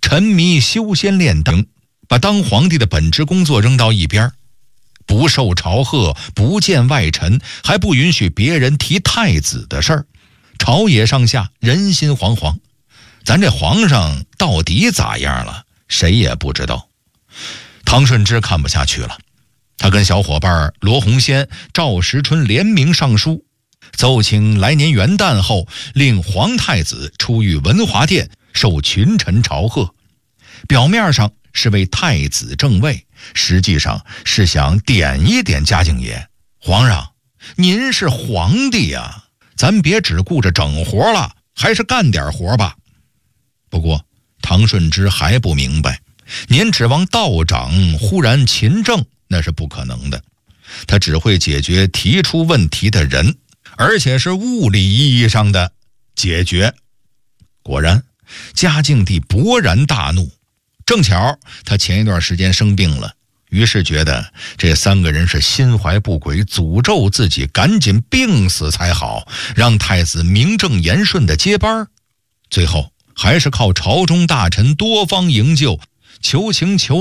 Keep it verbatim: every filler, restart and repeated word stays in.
沉迷修仙炼丹，把当皇帝的本职工作扔到一边，不受朝贺，不见外臣，还不允许别人提太子的事儿。朝野上下人心惶惶，咱这皇上到底咋样了，谁也不知道。唐顺之看不下去了，他跟小伙伴罗洪先、赵时春联名上书，奏请来年元旦后令皇太子出御文华殿，受群臣朝贺。表面上是为太子正位，实际上是想点一点嘉靖爷。皇上，您是皇帝呀，咱别只顾着整活了，还是干点活吧。不过唐顺之还不明白，您指望道长忽然勤政那是不可能的，他只会解决提出问题的人，而且是物理意义上的解决。果然嘉靖帝勃然大怒，正巧他前一段时间生病了，于是觉得这三个人是心怀不轨，诅咒自己赶紧病死才好，让太子名正言顺的接班。最后还是靠朝中大臣多方营救，求情求